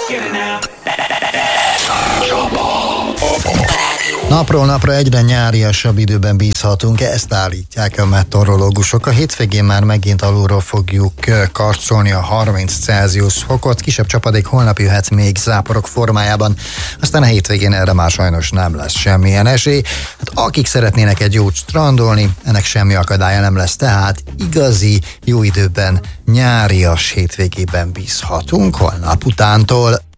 Napról napra egyre nyáriasabb időben bízhatunk, ezt állítják a meteorológusok. A hétvégén már megint alulról fogjuk karcolni a 30 Celsius fokot, kisebb csapadék holnap jöhet még záporok formájában, aztán a hétvégén erre már sajnos nem lesz semmilyen esély. Hát akik szeretnének egy jót strandolni, ennek semmi akadálya nem lesz, tehát igazi jó időben nyárias hétvégében bízhatunk holnap utántól.